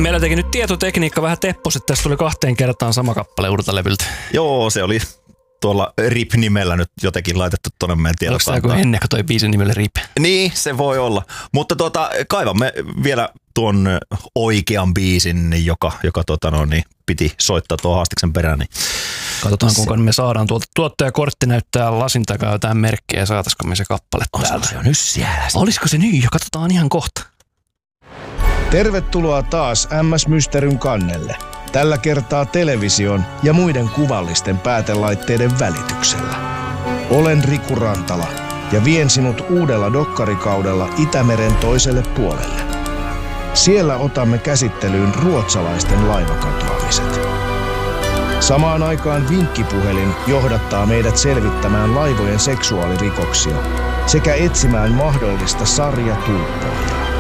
Meillä teki nyt tietotekniikka vähän teppos, että tässä tuli 2 kertaan sama kappale uudelta levyltä. Joo, se oli tuolla RIP-nimellä nyt jotenkin laitettu tuonne meidän tietokantaan. Oliko se joku ennekko toi biisin nimelle RIP? Niin, se voi olla. Mutta kaivamme vielä tuon oikean biisin, joka piti soittaa tuon haastiksen perään. Niin katsotaan, kuinka me saadaan tuolta. Tuottajakortti näyttää lasin takaa jotain merkkiä ja saataisiko me se kappale täältä. Se on nyt siellä. Olisiko se nyt? Katsotaan ihan kohta. Tervetuloa taas MS Mysteryn kannelle. Tällä kertaa television ja muiden kuvallisten päätelaitteiden välityksellä. Olen Riku Rantala ja vien sinut uudella dokkarikaudella Itämeren toiselle puolelle. Siellä otamme käsittelyyn ruotsalaisten laivakatoamiset. Samaan aikaan vinkkipuhelin johdattaa meidät selvittämään laivojen seksuaalirikoksia sekä etsimään mahdollista sarjatuuppoa.